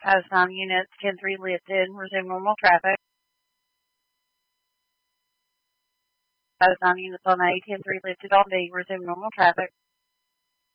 Out-of-town units 10-3 lifted. Resume normal traffic. Out-of-town units on A 10-3 lifted on B. Resume normal traffic.